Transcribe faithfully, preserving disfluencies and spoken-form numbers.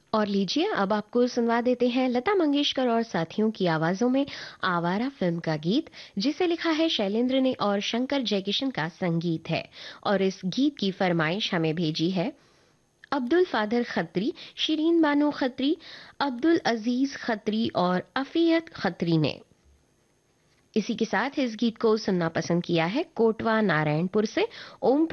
और लीजिए अब आपको सुनवा देते हैं लता मंगेशकर और साथियों की आवाजों में आवारा फिल्म का गीत, जिसे लिखा है शैलेंद्र ने और शंकर जयकिशन का संगीत है। और इस गीत की फरमाइश हमें भेजी है अब्दुल फादर खत्री, शिरीन बानो खत्री, अब्दुल अजीज खत्री और अफियत खत्री ने। इसी के साथ इस गीत को सुनना पसंद किया है कोटवा नारायणपुर से ओम